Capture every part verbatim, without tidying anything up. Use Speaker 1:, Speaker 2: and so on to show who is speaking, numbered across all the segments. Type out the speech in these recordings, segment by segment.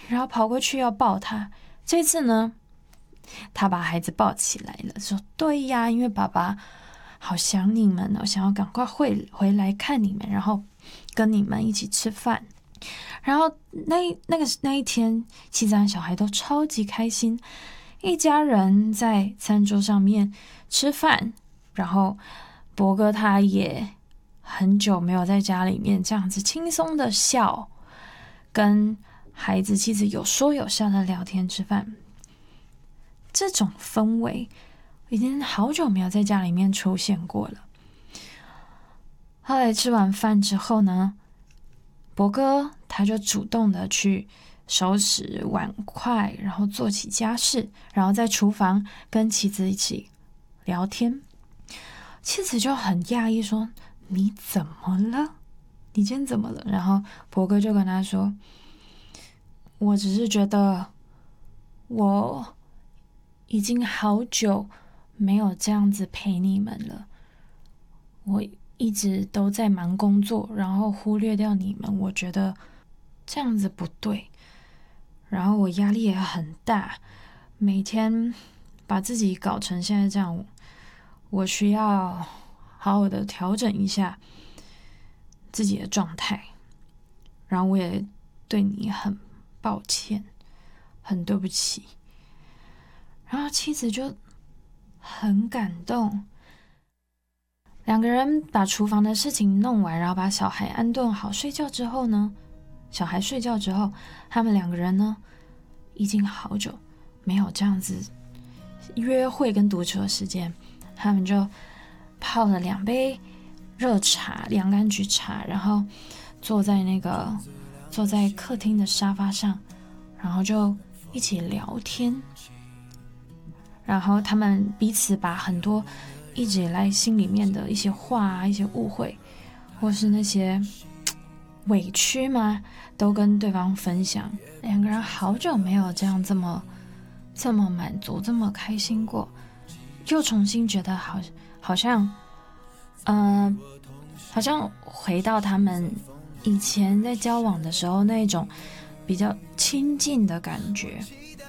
Speaker 1: 然后跑过去要抱他。这次呢，他把孩子抱起来了，说对呀，因为爸爸好想你们哦，想要赶快回回来看你们，然后跟你们一起吃饭。然后那那个那一天，妻子和小孩都超级开心，一家人在餐桌上面吃饭，然后伯哥他也很久没有在家里面这样子轻松的笑，跟孩子妻子有说有笑的聊天吃饭。这种氛围已经好久没有在家里面出现过了。后来吃完饭之后呢，伯哥他就主动的去收拾碗筷，然后做起家事，然后在厨房跟妻子一起聊天。妻子就很讶异说，你怎么了？你今天怎么了？然后伯哥就跟他说，我只是觉得我已经好久没有这样子陪你们了，我一直都在忙工作，然后忽略掉你们，我觉得这样子不对，然后我压力也很大，每天把自己搞成现在这样，我需要好好的调整一下自己的状态，然后我也对你很抱歉，很对不起。然后妻子就很感动，两个人把厨房的事情弄完，然后把小孩安顿好睡觉之后呢，小孩睡觉之后，他们两个人呢已经好久没有这样子约会跟独处的时间，他们就泡了两杯热茶，洋甘菊茶，然后坐在那个坐在客厅的沙发上，然后就一起聊天。然后他们彼此把很多一直以来心里面的一些话啊，一些误会，或是那些委屈嘛，都跟对方分享。两个人好久没有这样这么这么满足，这么开心过，又重新觉得好好像呃好像回到他们以前在交往的时候那种比较亲近的感觉。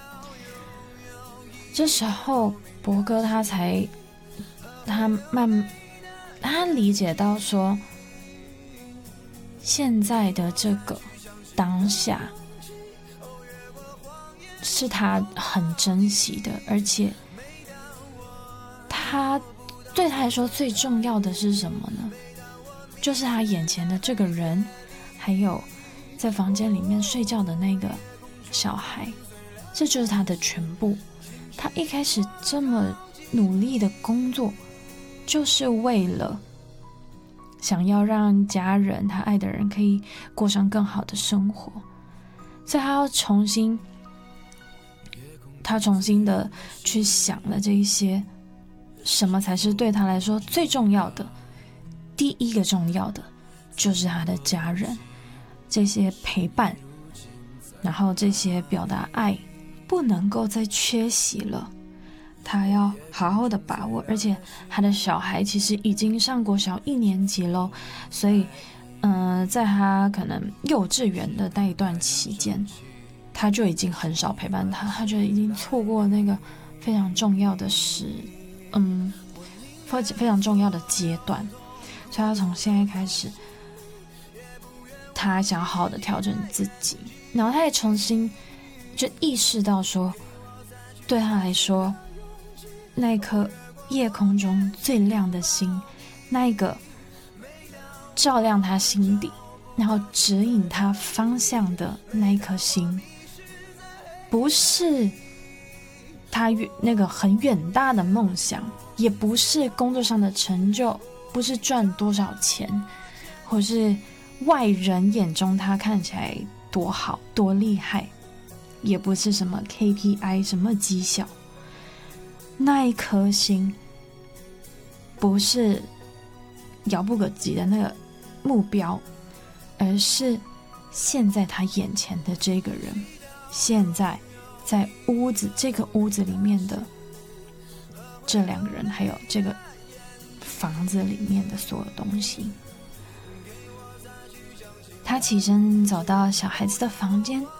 Speaker 1: 这时候伯哥他才他慢他理解到说，现在的这个当下是他很珍惜的，而且他对他来说最重要的是什么呢？就是他眼前的这个人，还有在房间里面睡觉的那个小孩，这就是他的全部。他一开始这么努力的工作，就是为了想要让家人，他爱的人可以过上更好的生活，所以他要重新他重新的去想了这一些，什么才是对他来说最重要的。第一个重要的就是他的家人，这些陪伴，然后这些表达爱不能够再缺席了，他要好好的把握。而且他的小孩其实已经上国小一年级咯，所以嗯、呃，在他可能幼稚园的那一段期间，他就已经很少陪伴他，他就已经错过那个非常重要的时嗯非常重要的阶段。所以他从现在开始，他想好好的调整自己，然后他也重新就意识到说，对他来说，那一颗夜空中最亮的星，那一个照亮他心底，然后指引他方向的那一颗星，不是他那个很远大的梦想，也不是工作上的成就，不是赚多少钱，或是外人眼中他看起来多好多厉害，也不是什么 K P I 什么绩效，那一颗心不是遥不可及的那个目标，而是现在他眼前的这个人，现在在屋子这个屋子里面的这两个人，还有这个房子里面的所有东西。他起身走到小孩子的房间，